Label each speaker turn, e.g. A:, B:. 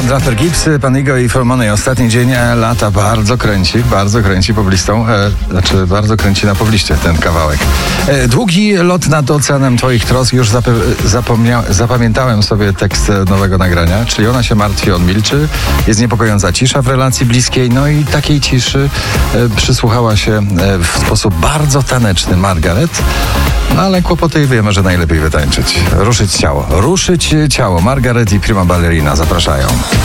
A: Draper Gibbs, Pan Igo i Formonej. Ostatni dzień lata bardzo kręci poblistą, bardzo kręci na pobliście ten kawałek. Długi lot nad oceanem twoich trosk, już zapamiętałem sobie tekst nowego nagrania, czyli ona się martwi, on milczy, jest niepokojąca cisza w relacji bliskiej, no i takiej ciszy przysłuchała się w sposób bardzo taneczny Margaret, no ale kłopoty wiemy, że najlepiej wytańczyć. Ruszyć ciało. Margaret i Prima Ballerina zapraszają.